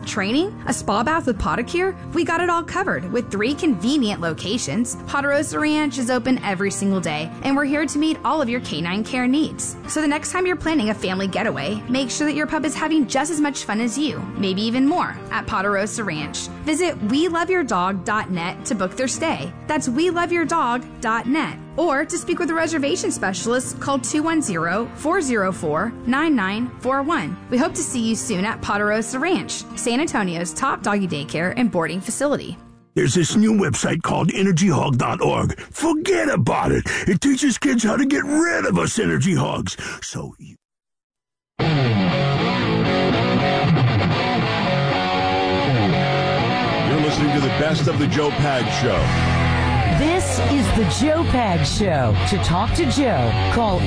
Training? A spa bath with Podicure? We got it all covered with 3 convenient locations. Ponderosa Ranch is open every single day, and we're here to meet all of your canine care needs. So the next time you're planning a family getaway, make sure that your pup is having just as much fun as you, maybe even more, at Ponderosa Ranch. Visit WeLoveYourDog.net to book their stay. That's WeLoveYourDog.net. Or to speak with a reservation specialist, call 210-404-9941. We hope to see you soon at Ponderosa Ranch, San Antonio's top doggy daycare and boarding facility. There's this new website called EnergyHog.org. Forget about it. It teaches kids how to get rid of us energy hogs. So you... You're listening to the best of the Joe Pags Show. This is the Joe Pags Show. To talk to Joe, call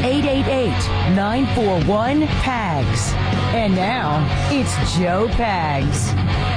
888-941-PAGS. And now, it's Joe Pags.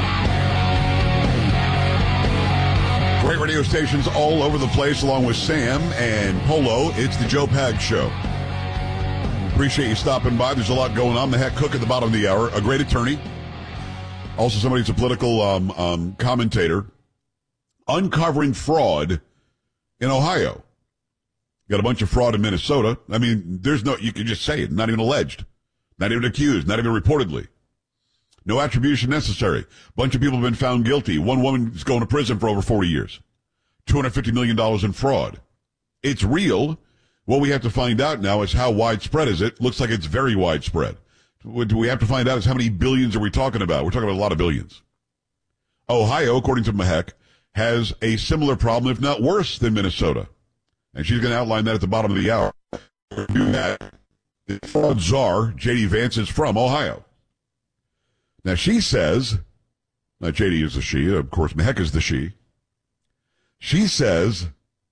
Great radio stations all over the place, along with Sam and Polo. It's the Joe Pags Show. Appreciate you stopping by. There's a lot going on. The Heck Cook at the bottom of the hour, a great attorney. Also somebody who's a political commentator. Uncovering fraud in Ohio. Got a bunch of fraud in Minnesota. I mean, you can just say it, not even alleged, not even accused, not even reportedly. No attribution necessary. Bunch of people have been found guilty. One woman is going to prison for over 40 years. $250 million in fraud. It's real. What we have to find out now is how widespread is it. Looks like it's very widespread. What we have to find out is how many billions are we talking about? We're talking about a lot of billions. Ohio, according to Mahek, has a similar problem, if not worse, than Minnesota. And she's going to outline that at the bottom of the hour. The fraud czar, J.D. Vance, is from Ohio. Now, she says, now J.D. is the she, of course, Mahek is the she. She says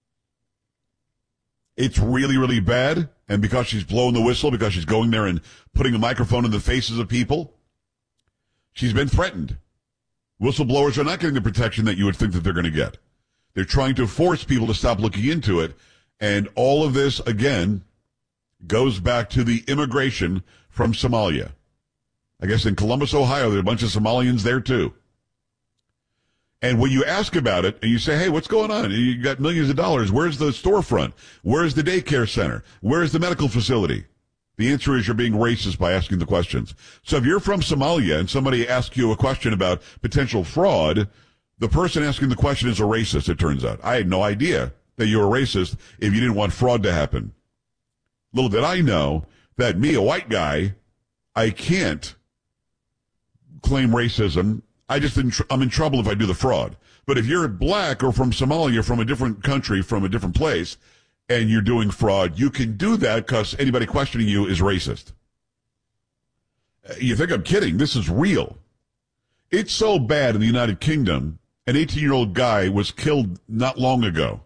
it's really, really bad, and because she's blowing the whistle, because she's going there and putting a microphone in the faces of people, she's been threatened. Whistleblowers are not getting the protection that you would think that they're going to get. They're trying to force people to stop looking into it. And all of this, again, goes back to the immigration from Somalia. I guess in Columbus, Ohio, there are a bunch of Somalians there, too. And when you ask about it and you say, hey, what's going on? You got millions of dollars. Where's the storefront? Where's the daycare center? Where's the medical facility? The answer is you're being racist by asking the questions. So if you're from Somalia and somebody asks you a question about potential fraud, the person asking the question is a racist, it turns out. I had no idea that you were racist if you didn't want fraud to happen. Little did I know that me, a white guy, I can't claim racism. I'm in trouble if I do the fraud. But if you're black or from Somalia, from a different country, from a different place, and you're doing fraud, you can do that because anybody questioning you is racist. You think I'm kidding? This is real. It's so bad in the United Kingdom, an 18-year-old guy was killed not long ago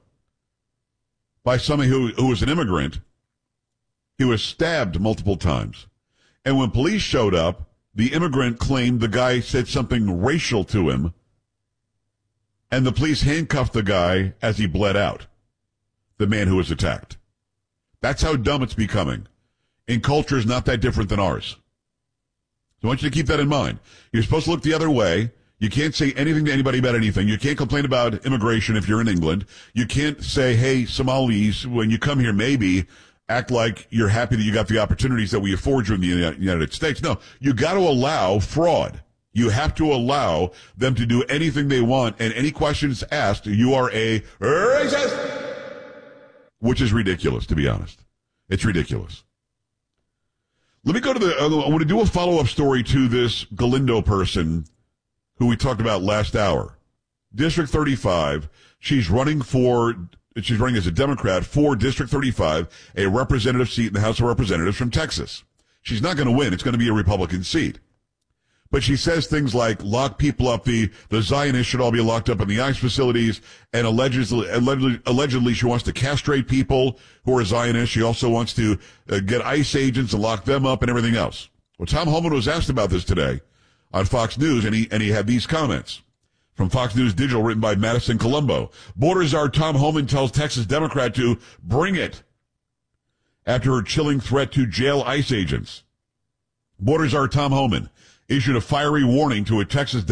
by somebody who was an immigrant. He was stabbed multiple times. And when police showed up, the immigrant claimed the guy said something racial to him, and the police handcuffed the guy as he bled out. The man who was attacked. That's how dumb it's becoming. In cultures not that different than ours. So I want you to keep that in mind. You're supposed to look the other way. You can't say anything to anybody about anything. You can't complain about immigration if you're in England. You can't say, hey, Somalis, when you come here, maybe act like you're happy that you got the opportunities that we afford you in the United States. No, you got to allow fraud. You have to allow them to do anything they want, and any questions asked, you are a racist. Which is ridiculous, to be honest. It's ridiculous. Let me go to I want to do a follow-up story to this Galindo person who we talked about last hour. District 35, she's running as a Democrat for District 35, a representative seat in the House of Representatives from Texas. She's not going to win. It's going to be a Republican seat. But she says things like lock people up, the Zionists should all be locked up in the ICE facilities, and allegedly she wants to castrate people who are Zionists. She also wants to get ICE agents and lock them up and everything else. Well, Tom Homan was asked about this today on Fox News, and he had these comments from Fox News Digital written by Madison Colombo. Border czar Tom Homan tells Texas Democrat to bring it after her chilling threat to jail ICE agents. Border czar Tom Homan issued a fiery warning to a Texas